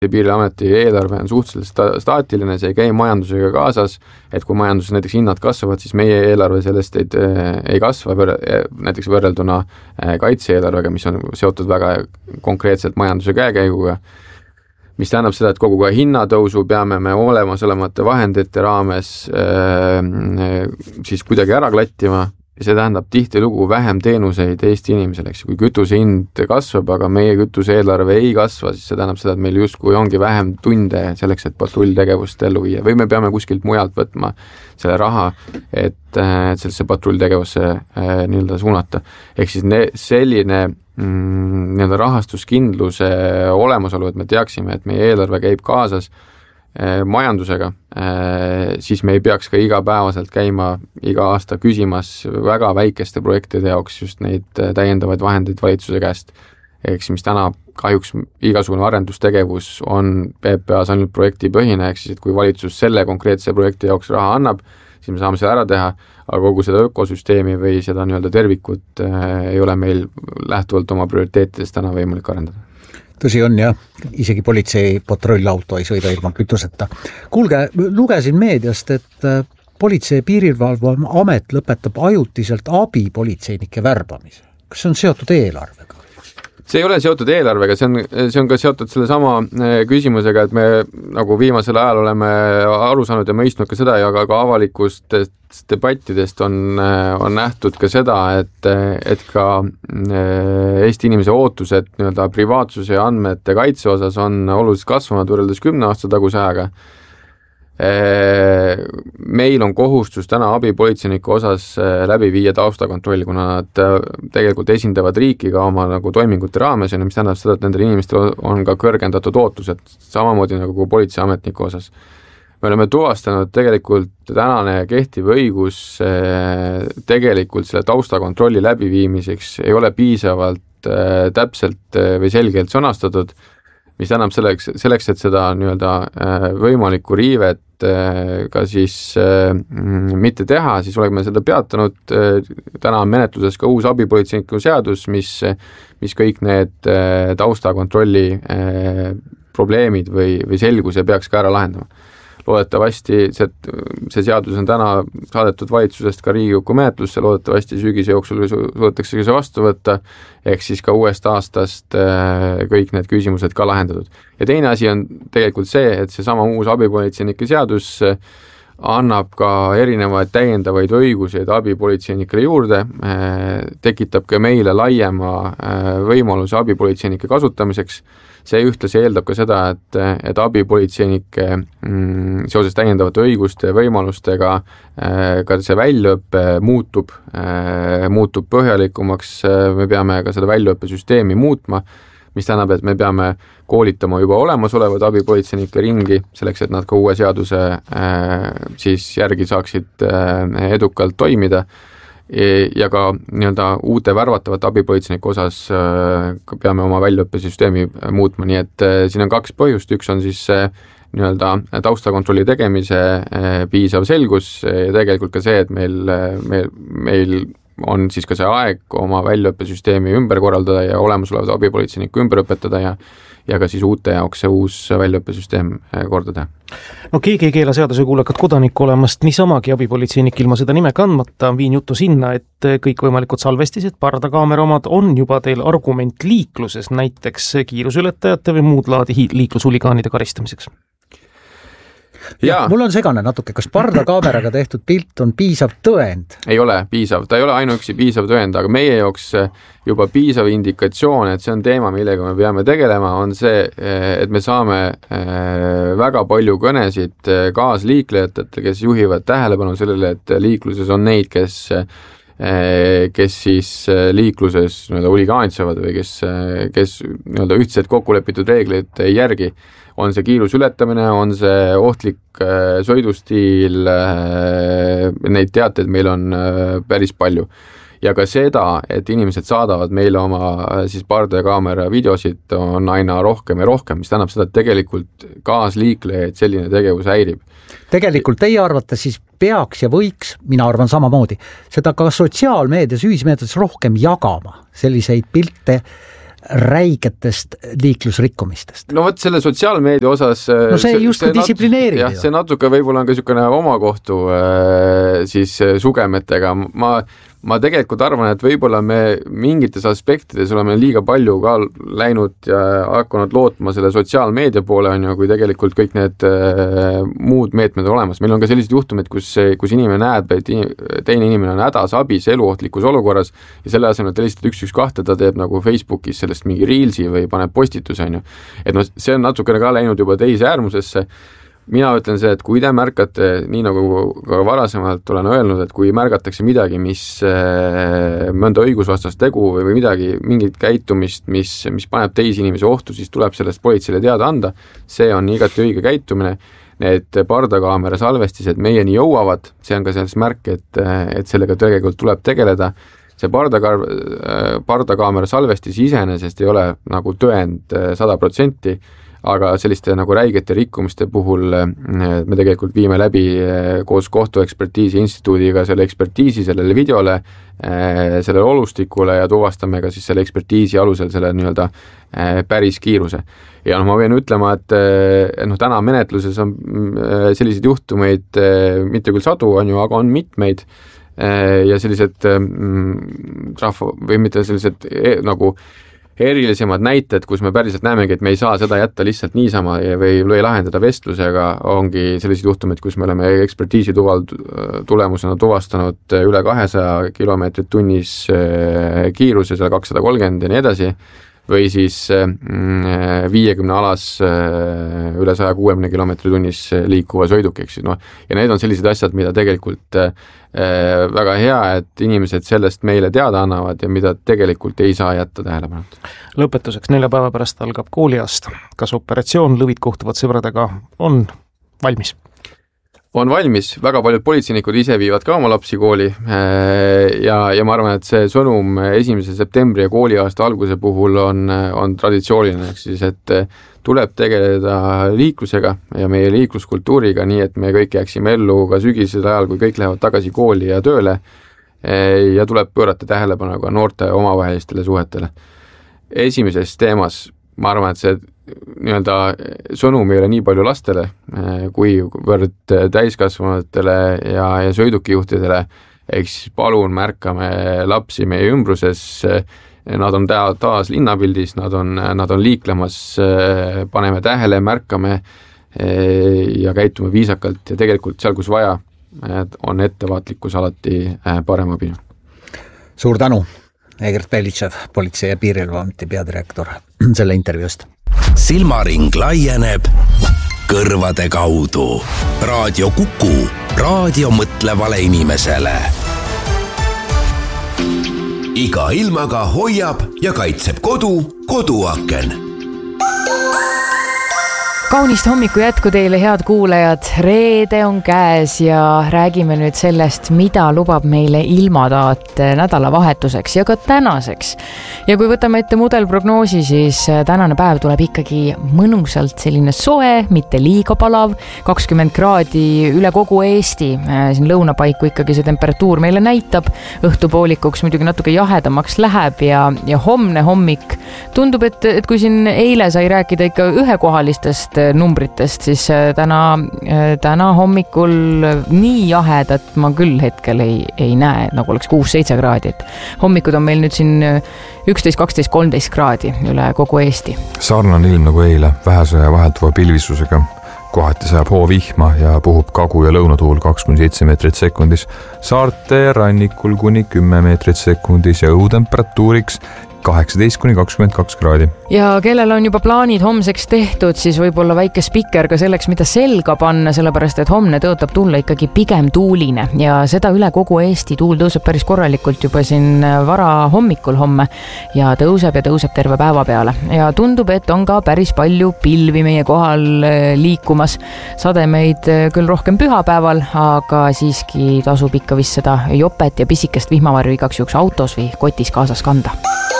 Piiriameti eelarve on suhteliselt staatiline, see ei käi majandusega kaasas, et kui majanduses näiteks hinnad kasvavad, siis meie eelarve sellest ei kasva, näiteks võrrelduna kaitse-eelarvega, mis on seotud väga konkreetselt majanduse käekäiguga, mis tähendab seda, et kogu ka hinnatõusu peame me olemasolevate vahendite raames siis kuidagi ära klattima. See tähendab tihtilugu vähem teenuseid Eesti inimesele, eks kui kütuse hind kasvab, aga meie kütuse eelarve ei kasva, siis see tähendab seda, et meil justkui ongi vähem tunde selleks, et patrulltegevust ellu viia või me peame kuskilt mujalt võtma selle raha, et sellesse patrulltegevusse nii-öelda suunata. Ehk siis selline nii-öelda rahastuskindluse olemasolu, et me teaksime, et meie eelarve käib kaasas majandusega, siis me ei peaks ka igapäevaselt käima iga aasta küsimas väga väikeste projektide jaoks just neid täiendavaid vahendeid valitsuse käest. Ehk siis mis täna kahjuks igasugune arendustegevus on PPA-s ainult projektipõhine, ehk siis et kui valitsus selle konkreetse projekti jaoks raha annab, siis me saame seda ära teha, aga kogu seda ökosüsteemi või seda nii-öelda tervikut ei ole meil lähtuvalt oma prioriteetidest täna võimalik arendada. Tõsi on jah, isegi politsei patrullauto ei sõida ilma kütuseta. Kuulge, lugesin meediast, et politsei piirivalveamet lõpetab ajutiselt abipolitseinike värbamise. Kas see on seotud eelarvega? See ei ole seotud eelarvega, see on ka seotud selle sama küsimusega, et me nagu viimasel ajal oleme aru saanud ja mõistnud ka seda ja ka avalikust debattidest on nähtud ka seda, et ka Eesti inimese ootused nii-öelda privaatsuse ja andmete kaitse osas on oluliselt kasvanud võrreldes 10 aasta taguse ajaga. Meil on kohustus täna abipolitseiniku osas läbi viia taustakontrolli, kuna nad tegelikult esindavad riiki ka oma nagu toimingute raames, mis tähendab seda, et nendel inimestel on ka kõrgendatud ootused, samamoodi nagu politseiametniku osas. Me oleme tuvastanud tegelikult tänane kehtiv õigus tegelikult selle taustakontrolli läbiviimiseks ei ole piisavalt täpselt või selgelt sõnastatud, mis tähendab selleks, et seda nii-öelda võimalikku riivet ka siis mitte teha, siis oleme seda peatanud. Täna on menetluses ka uus abipolitseiniku seadus, mis kõik need taustakontrolli probleemid või selguse peaks ka ära lahendama. Loodetavasti see seadus on täna saadetud valitsusest ka Riigikokku menetlusse, loodetavasti sügise jooksul suudetakse see vastu võtta, ehk siis ka uuest aastast kõik need küsimused ka lahendatud. Ja teine asi on tegelikult see, et see sama uus abipolitseinike seadus annab ka erinevaid täiendavaid õiguseid abipolitseinikele juurde, tekitab ka meile laiema võimaluse abipolitseinike kasutamiseks. See ühtlasi eeldab ka seda, et abipolitseinike seoses täiendavate õiguste ja võimalustega ka see väljaõppe muutub põhjalikumaks, me peame ka seda väljaõppesüsteemi muutma, mis tähendab, et me peame koolitama juba olemasolevad abipolitseinike ringi, selleks, et nad ka uue seaduse siis järgi saaksid edukalt toimida ja ka nii-öelda uute värvatavate abipolitseinike osas peame oma väljaõppesüsteemi muutma, nii et siin on 2 põhjust, üks on siis nii-öelda taustakontrolli tegemise piisav selgus ja tegelikult ka see, et meil on siis ka see aeg oma väljaõppesüsteemi ümber korraldada ja olemasolevad abipolitseinikku ümber õpetada ja ka siis uute jaoks see uus väljaõppesüsteem korda teha. No keegi ei keela seaduse kuulekat kodanikku olemast niisamagi abipolitseinik ilma seda nime kandmata, viin juttu sinna, et kõikvõimalikud salvestised, pardakaamera omad on juba teil argument liikluses, näiteks kiirusületajate või muud laadi liiklushuligaanide karistamiseks. Ja, mul on segane natuke, kas pardakaameraga tehtud pilt on piisav tõend? Ei ole piisav, ta ei ole ainuüksi piisav tõend, aga meie jaoks juba piisav indikatsioon, et see on teema, millega me peame tegelema, on see, et me saame väga palju kõnesid kaasliiklejatelt, kes juhivad tähelepanu sellele, et liikluses on neid, kes siis liikluses huligaanitsevad või kes ühtselt kokkulepitud reegleid ei järgi. On see kiirusületamine, on see ohtlik sõidustiil, neid teateid meil on päris palju. Ja ka seda, et inimesed saadavad meile oma siis pardakaamera videosid, on aina rohkem ja rohkem, mis tähendab seda, et tegelikult kaasliiklejaid selline tegevus häirib. Tegelikult teie arvates siis peaks ja võiks, mina arvan samamoodi, seda ka sotsiaalmeedias, ühismeedias rohkem jagama, selliseid pilte räigetest liiklusrikkumistest. No võt selle sotsiaalmeedia osas no see justkui distsiplineerib. Jah, see natuke võib-olla on ka niisugune omakohtu siis sugemetega. Ma tegelikult arvan, et võib-olla me mingites aspektides oleme liiga palju ka läinud ja hakanud lootma selle sotsiaalmeedia poole, on ju, kui tegelikult kõik need muud meetmed on olemas. Meil on ka sellised juhtumid, kus inimene näeb, et teine inimene on hädas abis eluohtlikus olukorras ja selle asemel, et helistada 112, ta teeb nagu Facebookis sellest mingi reelsi või paneb postituse, on ju. Et no, see on natukene ka läinud juba teise äärmusesse. Mina ütlen see, et kui te märkate, nii nagu ka varasemalt olen öelnud, et kui märgatakse midagi, mis mõnda õigusvastast tegu või midagi, mingit käitumist, mis paneb teisi inimesi ohtu, siis tuleb sellest politseile teada anda. See on igati õige käitumine. Need pardakaamera salvestised meieni jõuavad, see on ka selles märk, et sellega tegelikult tuleb tegeleda. See pardakaamera salvestis iseenesest ei ole nagu tõend 100%, aga selliste nagu räigete rikkumiste puhul me tegelikult viime läbi koos kohtuekspertiisi instituudiga selle ekspertiisi sellele videole, sellele olustikule ja tuvastame ka siis selle ekspertiisi alusel selle nii-öelda päris kiiruse. Ja ma võin ütlema, et täna menetluses on selliseid juhtumeid mitte küll sadu, on ju, aga on mitmeid ja sellised või mitte sellised nagu erilisemad näited, kus me päriselt näemegi, et me ei saa seda jätta lihtsalt niisama või lahendada vestlusega, ongi sellised juhtumid, kus me oleme ekspertiisi tulemusena tuvastanud üle 200 kilomeetrit tunnis kiiruse, selle 230 ja nii edasi, või siis 50 alas üle 160 kilomeetri tunnis liikuva sõidukiks. No, ja need on sellised asjad, mida tegelikult väga hea, et inimesed sellest meile teada annavad ja mida tegelikult ei saa jätta tähelepanut. Lõpetuseks 4 päeva pärast algab kooliaasta. Kas operatsioon Lõvid kohtuvad sõbradega on valmis? On valmis, väga paljud politseinikud ise viivad ka oma lapsi kooli ja ma arvan, et see sõnum 1. septembri ja kooliaasta alguse puhul on traditsiooniline, siis et tuleb tegeleda liiklusega ja meie liikluskultuuriga nii, et me kõik jääksime ellu ka sügisel ajal, kui kõik lähevad tagasi kooli ja tööle ja tuleb pöörata tähelepanu ka noorte omavahelistele suhetele. Esimeses teemas ma arvan, et see nii-öelda sõnum ei ole nii palju lastele kui võrd täiskasvanutele ja sõidukijuhtidele, eks palun märkame lapsi meie ümbruses, nad on taas linnapildis, nad on liiklemas, paneme tähele, märkame ja käitume viisakalt ja tegelikult seal, kus vaja, on ettevaatlikkus alati parem abi. Suur tänu, Egert Belitšev, Politsei- ja Piirivalveameti peadirektor, selle intervjuust. Silmaring laieneb kõrvade kaudu. Raadio Kuku, raadio mõtlevale inimesele. Iga ilmaga hoiab ja kaitseb koduaken. Kaunist hommiku jätku teile, head kuulajad. Reede on käes ja räägime nüüd sellest, mida lubab meile ilmataat nädalavahetuseks ja ka tänaseks. Ja kui võtame ette mudelprognoosi, siis tänane päev tuleb ikkagi mõnusalt selline soe, mitte liiga palav, 20 kraadi üle kogu Eesti. Siin lõunapaiku ikkagi see temperatuur meile näitab, õhtupoolikuks muidugi natuke jahedamaks läheb ja homne hommik tundub, et kui siin eile sai rääkida ikka ühekohalistest numbritest, siis täna hommikul nii jahedat ma küll hetkel ei näe, nagu oleks 6-7 kraadi. Hommikud on meil nüüd siin 11, 12, 13 kraadi üle kogu Eesti. Sarnane ilm nagu eile, vähese ja vahelduva pilvisusega. Kohati sajab hoovihma ja puhub kagu- ja lõunatuul 2-7 meetrit sekundis. Saarte rannikul kuni 10 meetrit sekundis ja õhutemperatuuriks 18-22 kraadi. Ja kellel on juba plaanid homseks tehtud, siis võib-olla väike spikker ka selleks, mida selga panna, sellepärast et homne tõotab tulla ikkagi pigem tuuline ja seda üle kogu Eesti. Tuul tõuseb päris korralikult juba siin vara hommikul homme ja tõuseb terve päeva peale. Ja tundub, et on ka päris palju pilvi meie kohal liikumas. Sademeid küll rohkem pühapäeval, aga siiski tasub ikka vist seda jopet ja pisikest vihmavarju igaks juhuks autos või kotis kaasas kanda.